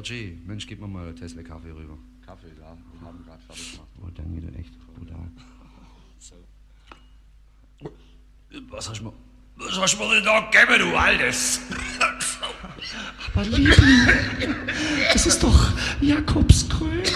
Roger, Mensch, gib mir mal einen Tesla Kaffee rüber. Kaffee, ja, den haben wir gerade fertig gemacht. Oh, danke dir, echt brutal. So. Was hast du mir denn da gegeben, du Altes? Aber Liebling, es ist doch Jakobskrön.